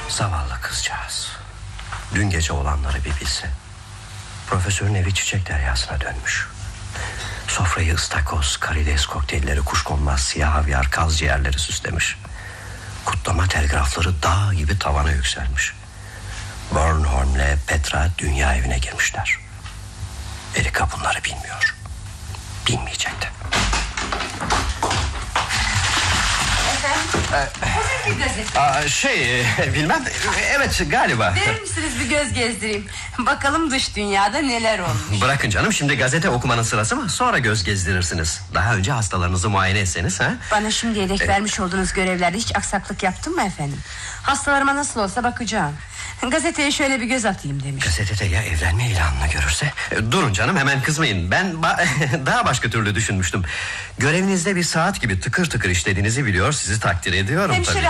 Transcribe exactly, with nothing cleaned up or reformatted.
Zavallı kızcağız. Dün gece olanları bir bilse. Profesörün evi çiçek deryasına dönmüş. Sofrayı ıstakoz, karides kokteylleri, kuşkonmaz, siyah havyar, kaz ciğerleri süslemiş. Kutlama telgrafları dağ gibi tavana yükselmiş. Bornholm'le Petra dünya evine girmişler. Erika bunları bilmiyor. Bilmeyecek de. Aa, şey bilmem, evet galiba. Verir misiniz bir göz gezdireyim? Bakalım dış dünyada neler olmuş. Bırakın canım, şimdi gazete okumanın sırası mı? Sonra göz gezdirirsiniz. Daha önce hastalarınızı muayene etseniz ha? Bana şimdiye dek evet. vermiş olduğunuz görevlerde hiç aksaklık yaptın mı efendim? Hastalarıma nasıl olsa bakacağım. Gazeteye şöyle bir göz atayım demiş. Gazetede ya evlenme ilanını görürse? Durun canım, hemen kızmayın. Ben ba- daha başka türlü düşünmüştüm. Görevinizde bir saat gibi tıkır tıkır işlediğinizi biliyor, sizi takdir ediyorum. Hemşire tabii.